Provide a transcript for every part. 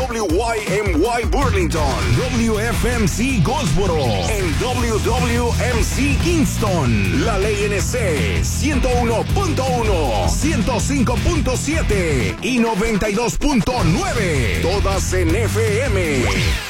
WYMY Burlington, WFMC Goldsboro, en WWMC Kingston, la ley NC 101.1, 105.7 y 92.9, todas en FM.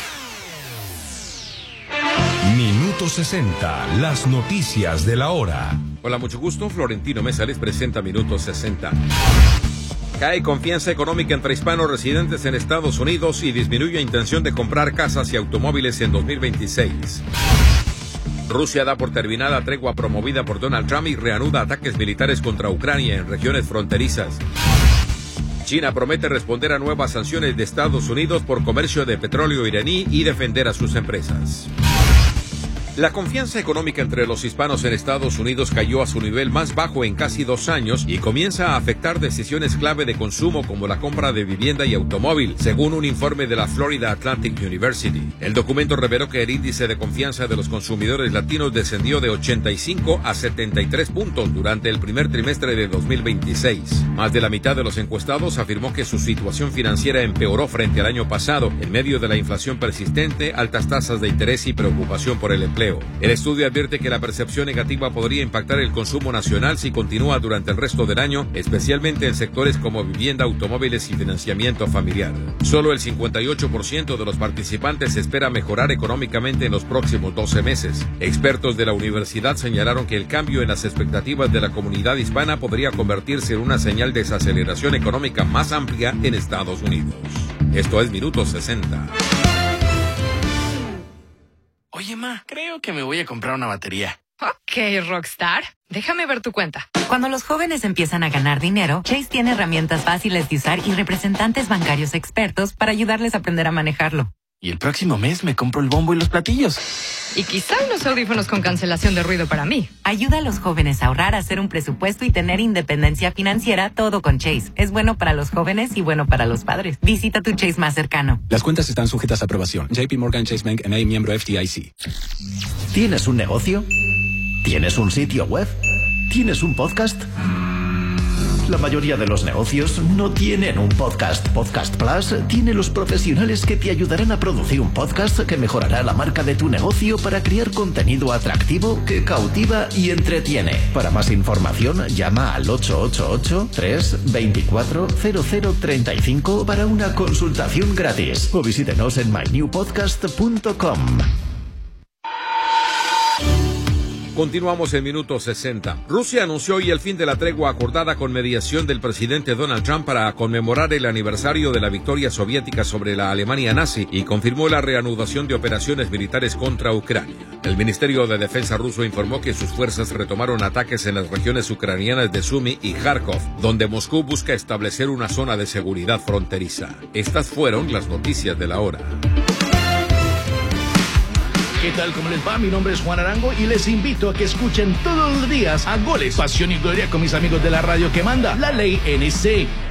Minuto 60, las noticias de la hora. Hola, mucho gusto. Florentino Mesa les presenta Minuto 60. Cae confianza económica entre hispanos residentes en Estados Unidos y disminuye intención de comprar casas y automóviles en 2026. Rusia da por terminada tregua promovida por Donald Trump y reanuda ataques militares contra Ucrania en regiones fronterizas. China promete responder a nuevas sanciones de Estados Unidos por comercio de petróleo iraní y defender a sus empresas. La confianza económica entre los hispanos en Estados Unidos cayó a su nivel más bajo en casi 2 años y comienza a afectar decisiones clave de consumo como la compra de vivienda y automóvil, según un informe de la Florida Atlantic University. El documento reveló que el índice de confianza de los consumidores latinos descendió de 85 a 73 puntos durante el primer trimestre de 2026. Más de la mitad de los encuestados afirmó que su situación financiera empeoró frente al año pasado, en medio de la inflación persistente, altas tasas de interés y preocupación por el empleo. El estudio advierte que la percepción negativa podría impactar el consumo nacional si continúa durante el resto del año, especialmente en sectores como vivienda, automóviles y financiamiento familiar. Solo el 58% de los participantes espera mejorar económicamente en los próximos 12 meses. Expertos de la universidad señalaron que el cambio en las expectativas de la comunidad hispana podría convertirse en una señal de desaceleración económica más amplia en Estados Unidos. Esto es Minuto 60. Oye, ma, creo que me voy a comprar una batería. Ok, Rockstar. Déjame ver tu cuenta. Cuando los jóvenes empiezan a ganar dinero, Chase tiene herramientas fáciles de usar y representantes bancarios expertos para ayudarles a aprender a manejarlo. Y el próximo mes me compro el bombo y los platillos. Y quizá unos audífonos con cancelación de ruido para mí. Ayuda a los jóvenes a ahorrar, hacer un presupuesto y tener independencia financiera, todo con Chase. Es bueno para los jóvenes y bueno para los padres. Visita tu Chase más cercano. Las cuentas están sujetas a aprobación. JP Morgan Chase Bank N.A., miembro FDIC. ¿Tienes un negocio? ¿Tienes un sitio web? ¿Tienes un podcast? La mayoría de los negocios no tienen un podcast. Podcast Plus tiene los profesionales que te ayudarán a producir un podcast que mejorará la marca de tu negocio para crear contenido atractivo que cautiva y entretiene. Para más información, llama al 888-324-0035 para una consultación gratis o visítenos en mynewpodcast.com. Continuamos en Minuto 60. Rusia anunció hoy el fin de la tregua acordada con mediación del presidente Donald Trump para conmemorar el aniversario de la victoria soviética sobre la Alemania nazi y confirmó la reanudación de operaciones militares contra Ucrania. El Ministerio de Defensa ruso informó que sus fuerzas retomaron ataques en las regiones ucranianas de Sumy y Kharkov, donde Moscú busca establecer una zona de seguridad fronteriza. Estas fueron las noticias de la hora. ¿Qué tal? ¿Cómo les va? Mi nombre es Juan Arango y les invito a que escuchen todos los días a Goles, Pasión y Gloria con mis amigos de la radio que manda, la ley NC.